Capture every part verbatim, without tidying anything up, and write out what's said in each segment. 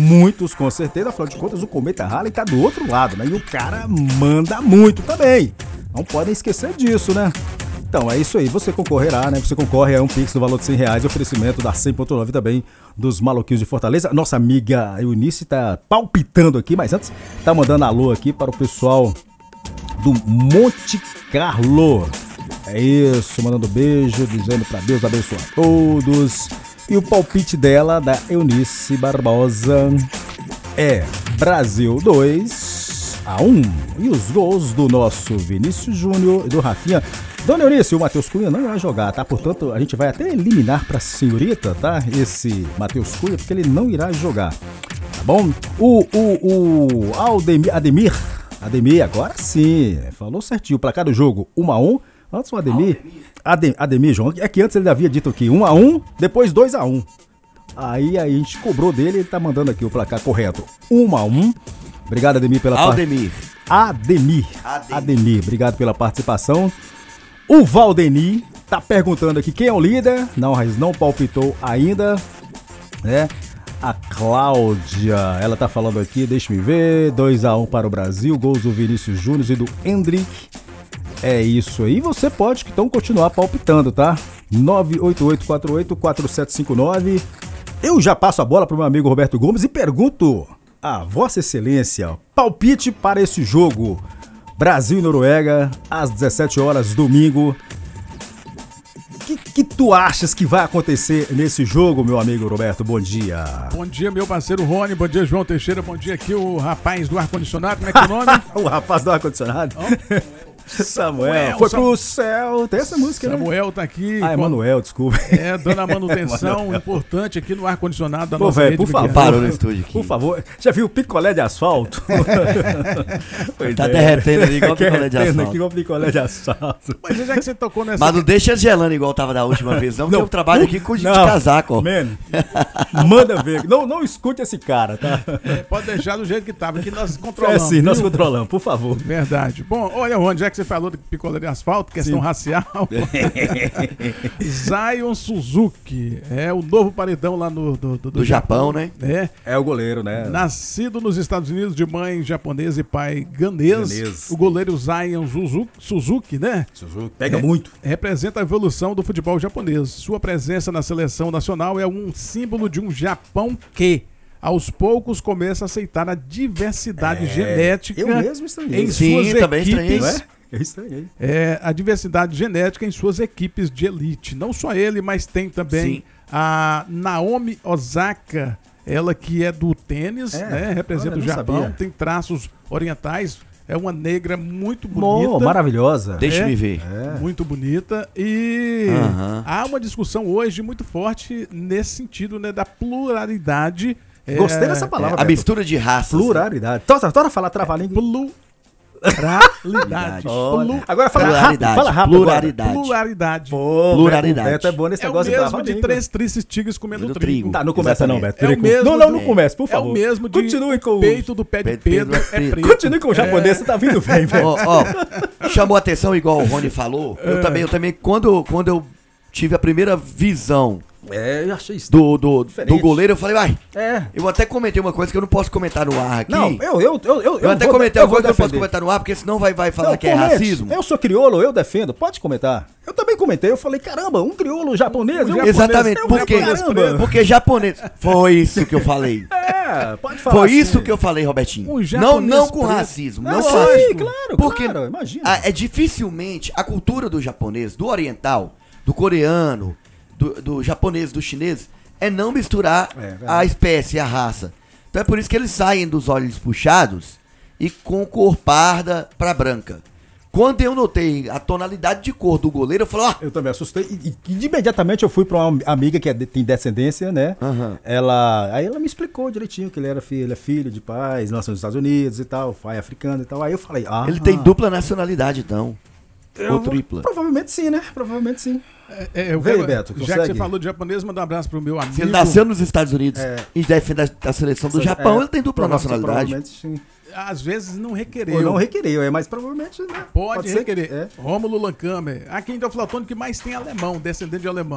muitos com certeza, afinal de contas o Cometa Harley tá do outro lado, né? E o cara manda muito também. Não podem esquecer disso, né? Então é isso aí, você concorrerá, né? Você concorre a um Pix no valor de cem reais, oferecimento da cem ponto nove também dos Maloquinhos de Fortaleza. Nossa amiga Eunice tá palpitando aqui, mas antes tá mandando alô aqui para o pessoal do Monte Carlo. É isso, mandando beijo, dizendo para Deus abençoar a todos. E o palpite dela, da Eunice Barbosa, é Brasil dois a um. E os gols do nosso Vinícius Júnior e do Rafinha. Dona Eunice, o Matheus Cunha não irá jogar, tá? Portanto, a gente vai até eliminar pra senhorita, tá? Esse Matheus Cunha, porque ele não irá jogar, tá bom? O, o, o Aldemir, Ademir, Ademir, agora sim, falou certinho. O placar do jogo, um a um. Antes o Ademir, Ademir, Ademir, João, é que antes ele havia dito aqui um a um, depois dois a um. Aí, aí a gente cobrou dele, ele tá mandando aqui o placar correto, um a um. Obrigado, Ademir, pela Aldemir. Part... Ademir. Ademir. Ademir, obrigado pela participação. O Valdeni tá perguntando aqui quem é o líder. Não, mas não palpitou ainda, né? A Cláudia, ela tá falando aqui, deixa me ver, dois a um para o Brasil, gols do Vinícius Júnior e do Hendrick. É isso aí, você pode então continuar palpitando, tá? nove oito oito quatro oito quatro sete cinco nove. Eu já passo a bola pro meu amigo Roberto Gomes e pergunto a Vossa Excelência, palpite para esse jogo. Brasil e Noruega, às dezessete horas, domingo. O que, que tu achas que vai acontecer nesse jogo, meu amigo Roberto? Bom dia. Bom dia, meu parceiro Rony. Bom dia, João Teixeira. Bom dia aqui, o rapaz do ar-condicionado. Como é que é o nome? O rapaz do ar-condicionado? Oh. Samuel, Samuel, foi Sam... pro céu. Tem essa música, né? Samuel tá aqui. Ah, Emanuel, desculpa. É, dando a manutenção importante aqui no ar-condicionado da Pô, nossa véio, rede. por favor. Parou no estúdio aqui. Por favor. Já viu o picolé de asfalto? Tá é. derretendo ali igual picolé de asfalto. Aqui igual picolé de asfalto. Mas já que você tocou nessa... Mas não deixa gelando igual tava da última vez, não, porque não, eu trabalho aqui com de não, casaco, ó. Man, manda ver. Não, não escute esse cara, tá? É, pode deixar do jeito que tava, que nós controlamos. É sim, nós viu? controlamos, por favor. Verdade. Bom, olha, Rony, já que você falou de picolé de asfalto, questão sim. racial. Zion Suzuki é o novo paredão lá no, do, do, do, do Japão, Japão, né? É. É o goleiro, né? Nascido nos Estados Unidos de mãe japonesa e pai ganês, ganês. O goleiro Zion Suzuki, Suzuki, né? Suzuki pega é, muito. Representa a evolução do futebol japonês. Sua presença na seleção nacional é um símbolo de um Japão que, aos poucos, começa a aceitar a diversidade é, genética eu mesmo estranhei. em Sim, suas também equipes. Estranhei. Eu estranhei. É, a diversidade genética em suas equipes de elite. Não só ele, mas tem também Sim. a Naomi Osaka, ela que é do tênis, é, né? Representa olha, o Japão, sabia. Tem traços orientais. É uma negra muito bonita. Oh, maravilhosa. Deixa é, me ver. É. Muito bonita. E uh-huh. há uma discussão hoje muito forte nesse sentido, né? Da pluralidade. Gostei é, dessa palavra. É, a mistura de raças. Pluralidade. Torna, torna falar trava-língua. Plu... Pluralidade. Olha. Agora fala pluralidade. rápido, fala rápido. Pluralidade. Pluralidade. Pô, pluralidade. Beto é bom nesse é negócio o mesmo de, de três tristes tigres comendo trigo. trigo. Tá, não começa Exatamente. não, Beto. É o mesmo não, não, de, não comece, por favor. É o mesmo de Continue com o peito do pé de Pedro, Pedro é preto. Continue com o japonês, é. Você tá vindo bem, velho. Ó, ó, chamou a atenção igual o Rony falou. Eu também, eu também, quando, quando eu tive a primeira visão É, eu achei isso. Do, do, do goleiro, eu falei, vai. É. Eu até comentei uma coisa que eu não posso comentar no ar aqui. Não, eu, eu, eu, eu, eu até vou, comentei uma coisa que eu não posso defender. comentar no ar, porque senão vai, vai falar não, que comente. é racismo. Eu sou crioulo, eu defendo. Pode comentar. Eu também comentei, eu falei, caramba, um crioulo japonês. Um Exatamente, japonês, porque, japonês, porque japonês. Foi isso que eu falei. É, pode falar. Foi assim. isso que eu falei, Robertinho. Um não, não com preto. racismo. Não, não sim, com racismo. claro, porque claro, imagina. A, é dificilmente a cultura do japonês, do oriental, do coreano, do, do japonês, do chinês, é não misturar é, a espécie, a raça. Então é por isso que eles saem dos olhos puxados e com cor parda pra branca. Quando eu notei a tonalidade de cor do goleiro, eu falei, ó... Oh! Eu também assustei. E, e, e imediatamente eu fui pra uma amiga que é de, tem descendência, né? Uhum. Ela, aí ela me explicou direitinho que ele era filho, ele é filho de pais, nasceu nos Estados Unidos e tal, pai africano e tal. Aí eu falei, ah... Ele tem dupla nacionalidade, então. Eu, Ou tripla. Provavelmente sim, né? Provavelmente sim. É, é, eu Vem, quero, Beto, já consegue? que você falou de japonês, manda um abraço pro meu amigo. Se ele nasceu nos Estados Unidos é, e defende a, a seleção do Japão, é, ele tem dupla nacionalidade. Provavelmente sim. Às vezes não requereu. Ou não requereu, é, mas provavelmente né? Pode, Pode requerer. É. Rômulo Lancamer. Aqui em Teoflotone que mais tem alemão, descendente de alemão.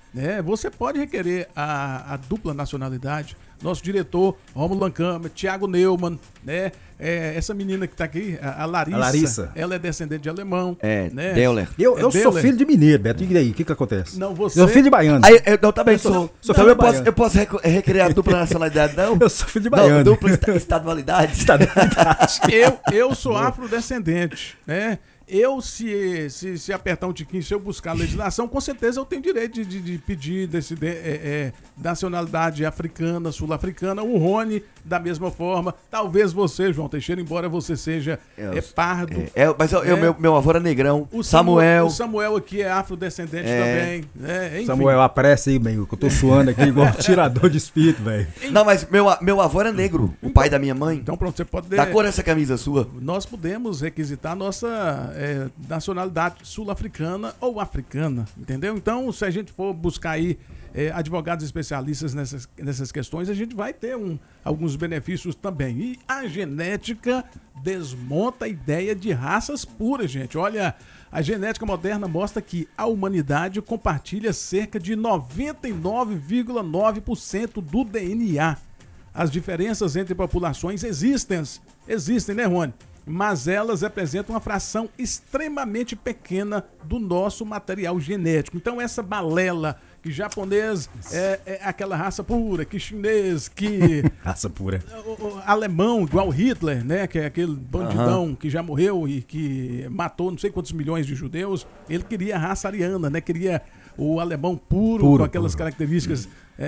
né? Você pode requerer a, a dupla nacionalidade. Nosso diretor, Rômulo Lancâmara, Thiago Neumann, né? É, essa menina que tá aqui, a, a, Larissa, a Larissa, ela é descendente de alemão. É, né? Deuler. Eu, eu é sou filho de mineiro, Beto. E aí, o que que acontece? Não, você... Eu sou filho de baiano. Aí, eu, eu também eu sou. sou, sou então filho eu de posso, eu posso requerer a dupla nacionalidade, não? Eu sou filho de baiano. Não, dupla esta, estadualidade. Estadualidade. eu, eu sou afrodescendente, né? Eu, se, se, se apertar um tiquinho, se eu buscar a legislação, com certeza eu tenho direito de, de, de pedir desse, de, é, é, nacionalidade africana, sul-africana. O Rony, da mesma forma. Talvez você, João Teixeira, embora você seja eu, é, pardo. É, é, mas eu, é, eu, meu, meu avô era negrão. O Samuel. O Samuel aqui é afrodescendente é. também. Né? Enfim. Samuel, apressa aí, meio que eu tô suando aqui igual tirador de espírito, velho. Não, mas meu, meu avô era negro, o pai da minha mãe. Então pronto, você pode... Da cor essa camisa sua? Nós podemos requisitar nossa é, nacionalidade sul-africana ou africana, entendeu? Então, se a gente for buscar aí é, advogados especialistas nessas, nessas questões, a gente vai ter um, alguns benefícios também. E a genética desmonta a ideia de raças puras, gente. Olha, a genética moderna mostra que a humanidade compartilha cerca de noventa e nove vírgula nove por cento do D N A. As diferenças entre populações existem, existem, né, Rony? Mas elas representam uma fração extremamente pequena do nosso material genético. Então essa balela que japonês é, é aquela raça pura, que chinês, que... raça pura. O, o, alemão, igual Hitler, né? Que é aquele bandidão uhum. que já morreu e que matou não sei quantos milhões de judeus. Ele queria a raça ariana, né? Queria o alemão puro, puro com aquelas puro. características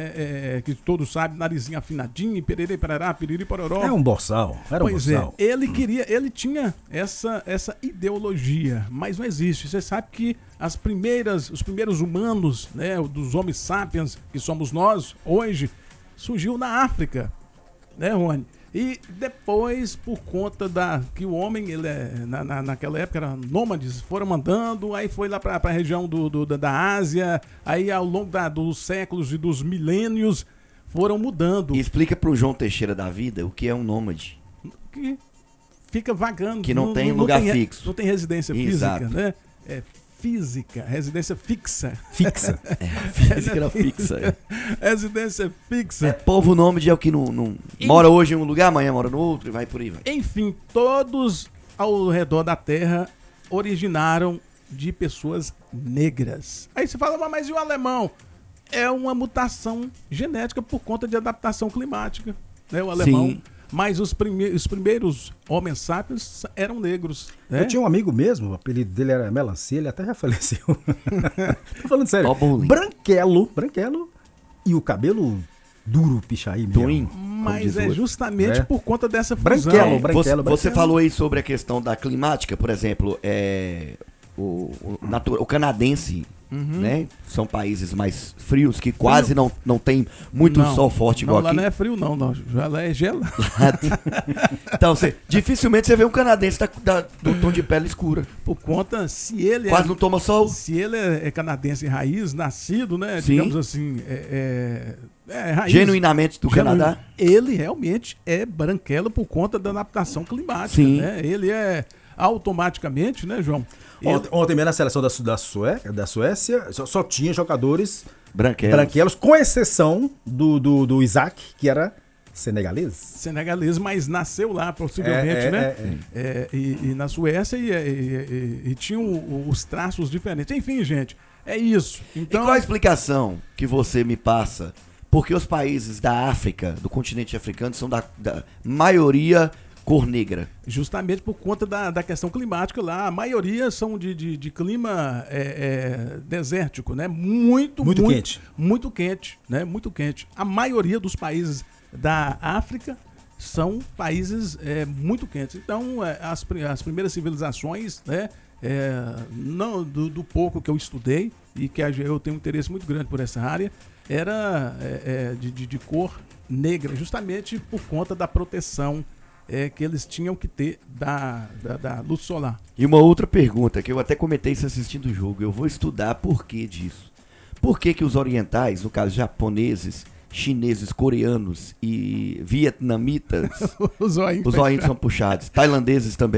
é, é, que todos sabem, narizinho afinadinho, pererê, parará, piriri, pororó. É um boçal, era um pois boçal. É, ele queria, ele tinha essa, essa ideologia, mas não existe. Você sabe que as primeiras, os primeiros humanos, né, dos homens sapiens, que somos nós, hoje, surgiu na África, né, Rony? E depois, por conta da que o homem, ele é, na, na, naquela época, era nômades, foram mandando, aí foi lá para a região do, do, da, da Ásia, aí ao longo da, dos séculos e dos milênios, foram mudando. E explica para o João Teixeira da vida o que é um nômade. Que fica vagando. Que não, não tem não, lugar não tem, fixo. Não tem residência Exato. física, né? É física, residência fixa. Fixa. É, física era fixa. É. Residência fixa. É povo nômade é o que não, não mora hoje em um lugar, amanhã mora no outro e vai por aí. Vai. Enfim, todos ao redor da Terra originaram de pessoas negras. Aí você fala, mas e o alemão? É uma mutação genética por conta de adaptação climática, né? O alemão. Sim. Mas os, prime os primeiros homens sapiens eram negros. Né? Eu tinha um amigo mesmo, o apelido dele era Melancia, ele até já faleceu. Tô falando sério. Oh, branquelo, branquelo e o cabelo duro, pichaí mesmo. Mas é justamente é. por conta dessa fusão. Branquelo, branquelo, você, branquelo. Você falou aí sobre a questão da climática, por exemplo, é, o, o, o canadense, uhum. né? São países mais frios que quase frio. não, não tem muito não, sol forte igual não, aqui. Lá não é frio não, não. Lá é gelado. Então, você, dificilmente você vê um canadense da, da, do tom de pele escura. Por conta, se ele quase é, não toma sol. Se ele é, é canadense raiz, nascido, né? Sim. Digamos assim, é, é, é raiz. Genuinamente do Genuíno. Canadá. Ele realmente é branquelo por conta da adaptação climática. Sim. Né? Ele é automaticamente, né, João? Ontem, ontem mesmo na seleção da, da, Sué, da Suécia só, só tinha jogadores branquelos, branquelos com exceção do, do, do Isaac, que era senegalês. Senegalês, mas nasceu lá, possivelmente, é, é, né? É, é. É, e, e na Suécia e, e, e, e tinham os traços diferentes. Enfim, gente, é isso. Então, e qual a explicação que você me passa? Porque os países da África, do continente africano, são da, da maioria cor negra. Justamente por conta da, da questão climática lá. A maioria são de, de, de clima é, é, desértico, né? Muito, muito, muito quente. Muito quente, né? Muito quente. A maioria dos países da África são países é, muito quentes. Então, é, as, as primeiras civilizações, né? É, não, do, do pouco que eu estudei e que eu tenho um interesse muito grande por essa área, era é, é, de, de, de cor negra, justamente por conta da proteção É, que eles tinham que ter da, da, da luz solar. E uma outra pergunta, que eu até comentei isso assistindo o jogo, eu vou estudar por que disso. Por que que os orientais, no caso japoneses, chineses, coreanos e vietnamitas, os olhinhos os olhinhos são puxados, tailandeses também.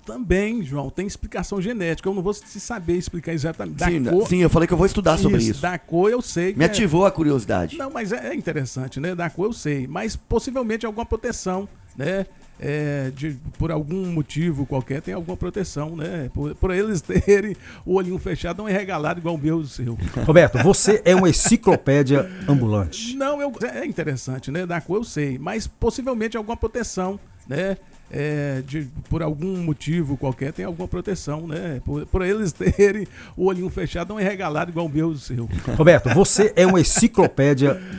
Também, João, tem explicação genética. Eu não vou se saber explicar exatamente. Da sim, cor, sim, eu falei que eu vou estudar sobre isso. isso. Da cor eu sei. Me ativou é... a curiosidade. Não, mas é interessante, né? Da cor eu sei. Mas possivelmente alguma proteção, né? É, de, por algum motivo qualquer, tem alguma proteção, né? Por, por eles terem o olhinho fechado, não é regalado igual o meu e o seu. Roberto, você é uma enciclopédia ambulante. Não, eu, é interessante, né? Da cor eu sei. Mas possivelmente alguma proteção, né? É, de, por algum motivo qualquer, tem alguma proteção, né? Por, por eles terem o olhinho fechado, não é regalado igual o meu e o seu. Roberto, você é uma enciclopédia